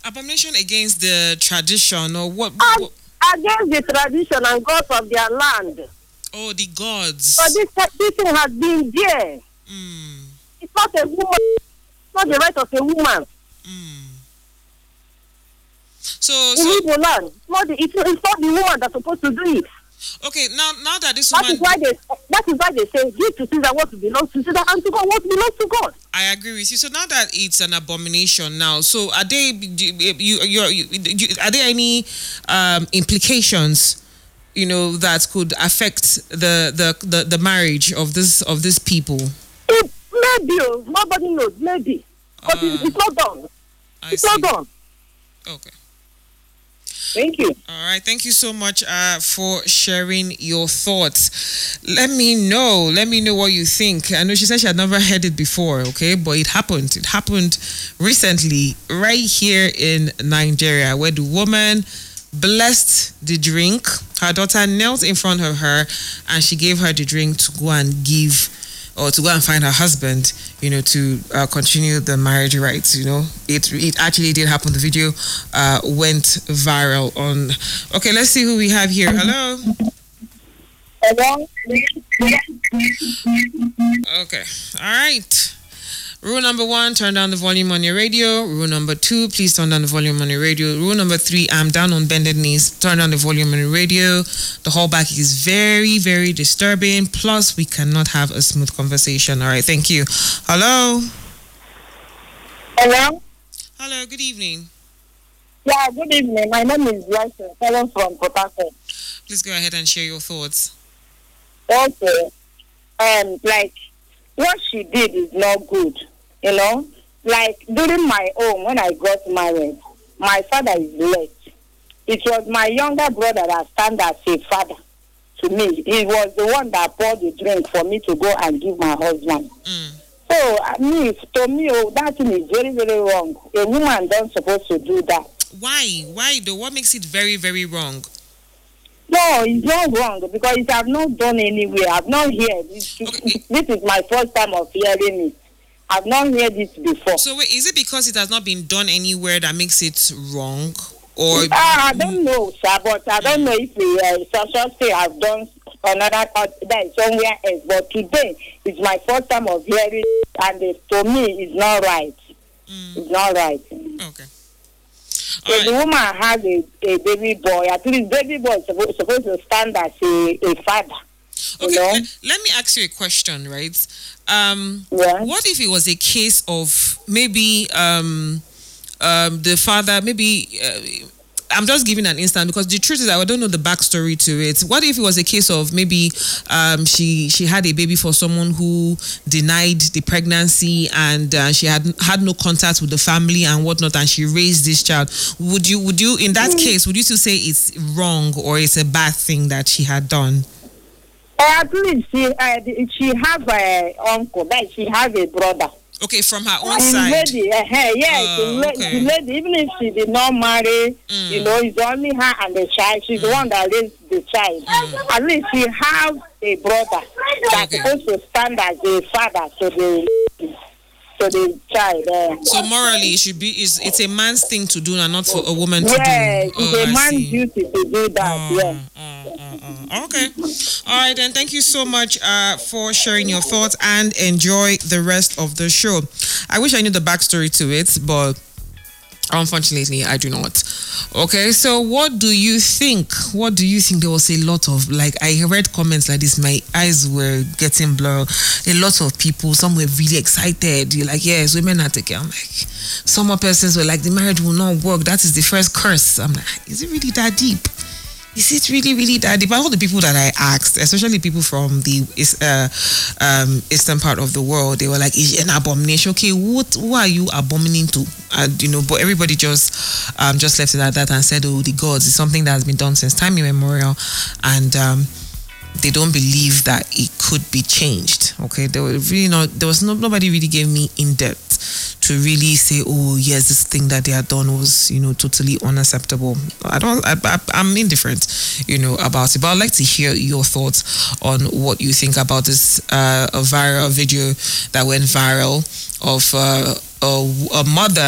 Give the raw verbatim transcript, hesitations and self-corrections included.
Abomination against the tradition or what? And what? against the tradition and gods of their land. Oh, the gods. But this, this thing has been there. Mm. It's not a woman. It's not the right of a woman. Mm. So, In so Igbo land, it's not, the, it's, it's not the woman that's supposed to do it. okay, now now that this That woman, is why they. That is why they say, give to Caesar what belongs to Caesar, and to God what belongs to God. I agree with you. So now that it's an abomination now, so are they? You, you, you, you are there any um, implications? You know that could affect the, the, the, the marriage of this of these people. It, maybe oh, nobody knows. Maybe, but Uh, it's, it's not done. I It's see. not done. Okay. Thank you. All right. Thank you so much uh, for sharing your thoughts. Let me know. Let me know what you think. I know she said she had never heard it before, okay? But it happened. It happened recently right here in Nigeria where the woman blessed the drink. Her daughter knelt in front of her and she gave her the drink to go and give or to go and find her husband, you know, to uh, continue the marriage rights, you know. It it actually did happen. The video uh, went viral on... Okay, let's see who we have here. Hello? Hello? Okay. All right. Rule number one, turn down the volume on your radio. Rule number two, please turn down the volume on your radio. Rule number three, I'm down on bended knees. Turn down the volume on your radio. The whole back is very, very disturbing. Plus, we cannot have a smooth conversation. All right, thank you. Hello? Hello? Hello, good evening. Yeah, good evening. My name is Lyson, calling from Port Harcourt. Please go ahead and share your thoughts. Okay. Um, like, what she did is not good, you know. Like, during my own, when I got married, my father is late. It was my younger brother that stand as a father to me. He was the one that poured the drink for me to go and give my husband. Mm. So, I mean, to me, oh, that thing is very, very wrong. A woman don't supposed to do that. Why? Why though? What makes it very, very wrong? No, it's not wrong because it have not done anywhere. I've not heard it. Okay. This is my first time of hearing it. I've not heard this before. So wait, is it because it has not been done anywhere that makes it wrong? Or Ah, I don't know, sir, but I don't know if the uh, social state have done another uh, that is somewhere else. But today is my first time of hearing it, and it, to me, it's not right. Mm. It's not right. Okay. So All the right. woman has a, a baby boy. At least baby boy is supposed, supposed to stand as a, a father. Okay, You know? let, let me ask you a question, right? Um, Yeah. What if it was a case of maybe um, um, the father, maybe, uh, I'm just giving an instance because the truth is that I don't know the backstory to it. What if it was a case of maybe um, she she had a baby for someone who denied the pregnancy and uh, she had had no contact with the family and whatnot, and she raised this child? Would you would you in that case would you still say it's wrong or it's a bad thing that she had done? Uh, at least she, uh, she have an uncle, that she has a brother. Okay, from her own And side. lady, uh, yes, Oh, the, la- okay. the lady, even if she did not marry, Mm. you know, it's only her and the child. She's the one that raised the child. At least she have a brother that's Okay. supposed to stand as a father to the to the child. Uh. So morally, it should be is it's a man's thing to do and not for a woman to Yes, do. it's Oh, a I man's see. duty to do that. Oh, Yeah. oh, oh, oh. Okay. All right, then. Thank you so much uh, for sharing your thoughts and enjoy the rest of the show. I wish I knew the backstory to it, but unfortunately, I do not. Okay, so what do you think? What do you think? There was a lot of, like, I read comments like this, my eyes were getting blurred. A lot of people, some were really excited. You're like, yes, women are taking. I'm like, some more persons were like, the marriage will not work. That is the first curse. I'm like, is it really that deep? Is it really, really that deep? All the people that I asked, especially people from the uh, um, eastern part of the world, they were like, "Is an abomination?" Okay, what? Who are you abominating to? And you know, but everybody just, um, just left it at that and said, "Oh, the gods is something that has been done since time immemorial," and um, they don't believe that it could be changed. Okay, there was really not. There was no nobody really gave me in depth to really say, oh yes, this thing that they had done was, you know, totally unacceptable. I don't, I, I, I'm indifferent, you know, about it. But I'd like to hear your thoughts on what you think about this uh, a viral video that went viral of uh, a, a mother